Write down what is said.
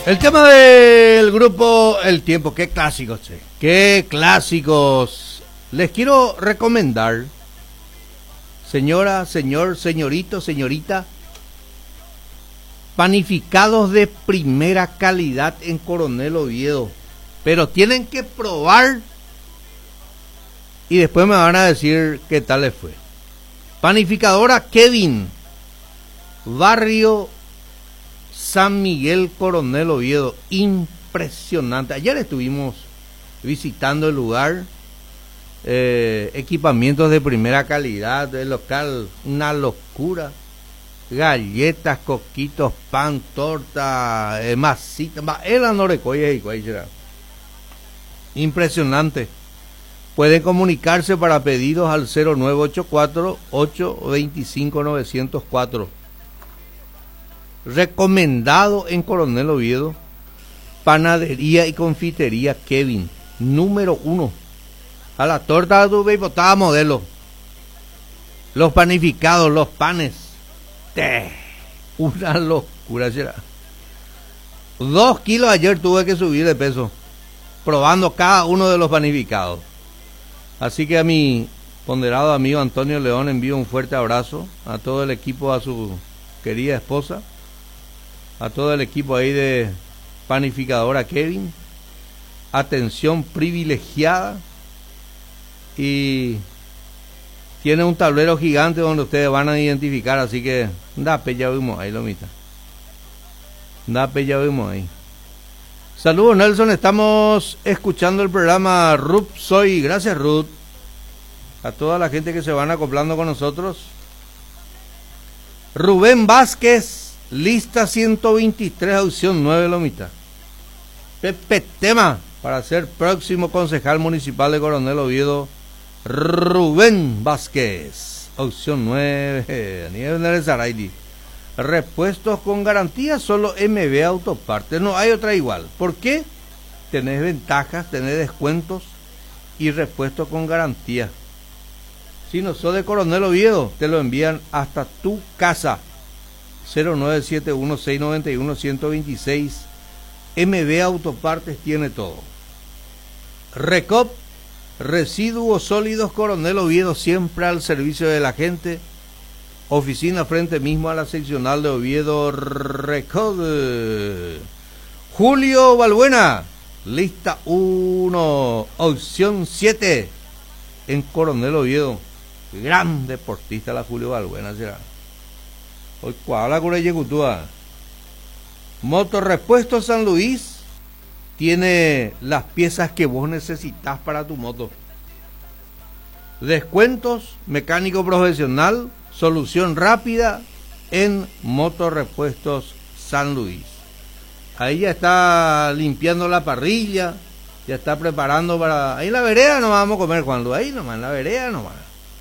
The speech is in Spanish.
El tema del grupo El Tiempo, qué clásicos, che. Qué clásicos. Les quiero recomendar, señora, señor, señorito, señorita, panificados de primera calidad en Coronel Oviedo. Pero tienen que probar y después me van a decir qué tal les fue. Panificadora Kevin, barrio San Miguel, Coronel Oviedo. Impresionante. Ayer estuvimos visitando el lugar. Equipamientos de primera calidad. El local, una locura. Galletas, coquitos, pan, torta, masita. Impresionante. Pueden comunicarse para pedidos al 0984-825-904. Recomendado en Coronel Oviedo. Panadería y confitería Kevin, número 1. A la torta de tu bebotaba modelo. Los panificados, los panes. Una locura será. 2 kilos ayer tuve que subir de peso probando cada uno de los panificados. Así que a mi ponderado amigo Antonio León envío un fuerte abrazo a todo el equipo, a su querida esposa, a todo el equipo ahí de panificadora Kevin. Atención privilegiada, y tiene un tablero gigante donde ustedes van a identificar, así que ya vimos ahí, lomita. Ya vimos ahí. Saludos, Nelson, estamos escuchando el programa. Ruth Soy, gracias Ruth. A toda la gente que se van acoplando con nosotros. Rubén Vázquez, lista 123, opción 9, lomita. Pepe Tema, para ser próximo concejal municipal de Coronel Oviedo. Rubén Vázquez, opción 9, Daniel Nerezaraidi. Repuestos con garantía, solo MB Autopartes, no hay otra igual. ¿Por qué? Tenés ventajas, tenés descuentos y repuestos con garantía. Si no sos de Coronel Oviedo, te lo envían hasta tu casa. 0971-691-126. MB Autopartes tiene todo. Recop, residuos sólidos Coronel Oviedo, siempre al servicio de la gente. Oficina frente mismo a la seccional de Oviedo. Recop. Julio Balbuena, lista 1, opción 7 en Coronel Oviedo. Gran deportista la Julio Balbuena será. Hoy cuadra con el Yecutúa. Motorrepuesto San Luis tiene las piezas que vos necesitas para tu moto. Descuentos, mecánico profesional, solución rápida en Motorrepuestos San Luis. Ahí ya está limpiando la parrilla, ya está preparando para... Ahí en la vereda nos vamos a comer, Juan Luis, ahí nomás, en la vereda nomás.